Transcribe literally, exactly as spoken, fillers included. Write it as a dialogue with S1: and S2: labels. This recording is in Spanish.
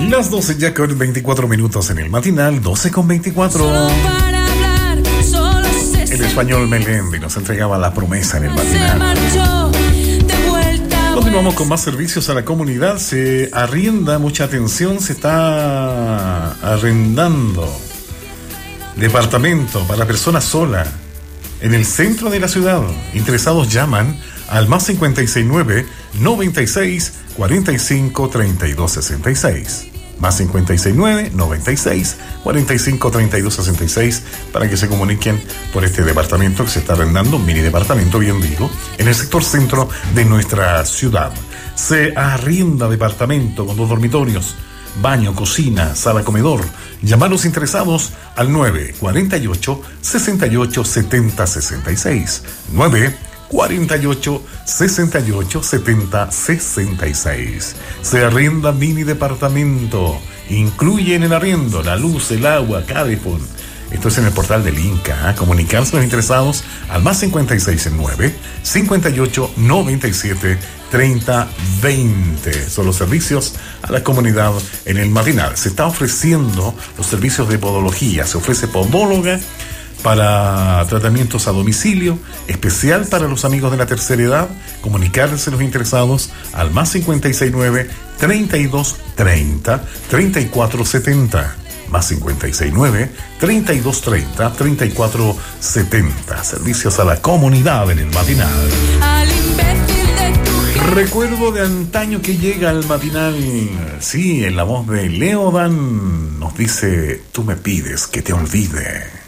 S1: Las doce ya con veinticuatro minutos en el matinal, doce con veinticuatro. El español Melendi nos entregaba la promesa en el matinal. Continuamos con más servicios a la comunidad. Se arrienda, mucha atención, se está arrendando departamento para persona sola en el centro de la ciudad. Interesados llaman al más cincuenta y seis nueve, noventa y seis, cuarenta y cinco, treinta y dos sesenta y seis. Más cincuenta y seis nueve, noventa y seis, cuarenta y cinco, treinta y dos sesenta y seis para que se comuniquen por este departamento que se está arrendando, un mini departamento, bien digo, en el sector centro de nuestra ciudad. Se arrienda departamento con dos dormitorios, baño, cocina, sala, comedor. Llamar a los interesados al nueve cuarenta y ocho, sesenta y ocho, setenta, sesenta y seis. nueve cuarenta y ocho, sesenta y ocho, setenta, sesenta y seis. Se arrienda mini departamento. Incluye en el arriendo la luz, el agua, Cadefon. Esto es en el portal del Inca. ¿eh? Comunicarse a los interesados al más cincuenta y seis en nueve, cincuenta y ocho, noventa y siete, treinta, veinte. Son los servicios a la comunidad en el matinal. Se está ofreciendo los servicios de podología. Se ofrece podóloga para tratamientos a domicilio, especial para los amigos de la tercera edad. Comunicarse los interesados al más cincuenta y seis nueve, treinta y dos treinta, treinta y cuatro setenta. Más cincuenta y seis nueve, treinta y dos treinta, treinta y cuatro setenta. Servicios a la comunidad en el matinal. Recuerdo de antaño que llega al matinal. Sí, en la voz de Leodan nos dice: tú me pides que te olvide.